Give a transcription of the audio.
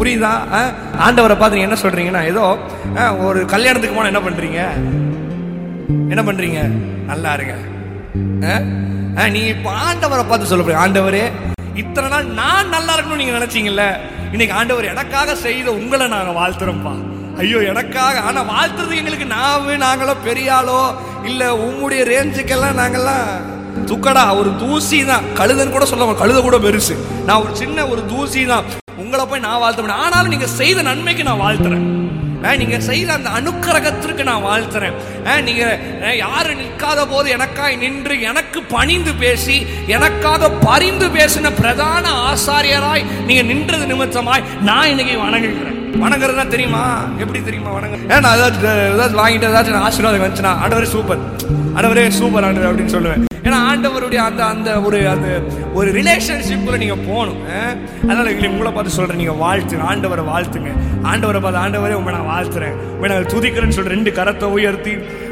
புரியுதா? ஆண்டவரை பார்த்து நீங்க என்ன சொல்றீங்கன்னா, ஏதோ ஒரு கல்யாணத்துக்கு போனா என்ன பண்றீங்க, என்ன பண்றீங்க, நல்லா இருங்க. நீ இப்ப ஆண்டவரை பார்த்து சொல்ல போறீங்க, ஆண்டவரே இத்தனை நாள் நான் நல்லா இருக்கணும்னு நீங்க நினைச்சீங்கல்ல, இன்னைக்கு ஆண்டவர் எனக்காக செய்த உங்களை நாங்க வாழ்த்துறோம்ப்பா. ஐயோ எனக்காக, ஆனா வாழ்த்துறது எங்களுக்கு நாங்களும் பெரிய ஆளோ இல்ல உங்களுடைய ரேஞ்சுக்கெல்லாம் நாங்கெல்லாம் துக்கடா, ஒரு தூசி தான். கழுதன்னு கூட சொல்ல, கழுத கூட பெருசு. நான் ஒரு சின்ன ஒரு தூசி தான். உங்களை போய் நான் வாழ்த்த முடியும். ஆனாலும் நீங்க செய்த நன்மைக்கு நான் வாழ்த்துறேன். நீங்க செய்த அந்த அனுக்கிரகத்திற்கு நான் வாழ்த்துறேன். நீங்க யாரு நிற்காத போது எனக்காக நின்று எனக்கு பணிந்து பேசி எனக்காக பரிந்து பேசின பிரதான ஆசாரியராய் நீங்க நின்றது நிமித்தமாய் நான் இன்னைக்கு வணங்குகிறேன். வணங்குறதுனா தெரியுமா, எப்படி தெரியுமா வணங்க? நான் ஏதாச்சும் வாங்கிட்டு ஏதாச்சும் ஆசீர்வாதம் வந்துச்சுன்னா, ஆண்டவரே சூப்பர், ஆண்டவரே சூப்பர் ஆண்டவர் அப்படின்னு சொல்லுவேன். ஏன்னா ஆண்டவருடைய அந்த ஒரு ரிலேஷன்ஷிப்ல நீங்க போகணும். அதனால உங்களை பார்த்து சொல்றேன், நீங்க வாழ்த்துங்க, ஆண்டவரை வாழ்த்துங்க. ஆண்டவரை பார்த்து, ஆண்டவரே உங்களை நான் வாழ்த்துறேன், உங்களை நான் துதிக்கிறேன்னு சொல்ற 2 கரத்தை உயர்த்தி